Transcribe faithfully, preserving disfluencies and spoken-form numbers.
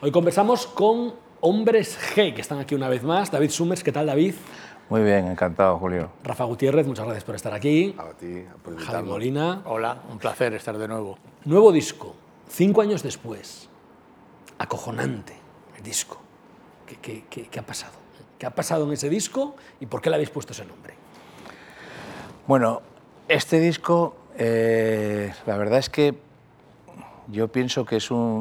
Hoy conversamos con Hombres G, que están aquí una vez más. David Summers, ¿qué tal, David? Muy bien, encantado, Julio. Rafa Gutiérrez, muchas gracias por estar aquí. A ti, por Javi invitarnos. Molina. Hola, un placer estar de nuevo. Nuevo disco, cinco años después. Acojonante el disco. ¿Qué, qué, qué, qué ha pasado? ¿Qué ha pasado en ese disco y por qué le habéis puesto ese nombre? Bueno, este disco, eh, la verdad es que yo pienso que es un